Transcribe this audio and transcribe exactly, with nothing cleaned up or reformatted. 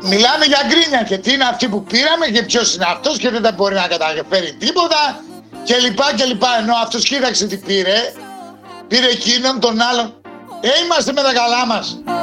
μιλάμε για γκρίνια και τι είναι αυτοί που πήραμε και ποιος είναι αυτός και δεν τα μπορεί να καταφέρει τίποτα και λοιπά και λοιπά. Ενώ αυτός κοίταξε τι πήρε, πήρε εκείνον τον άλλον. Ε, είμαστε με τα καλά μας.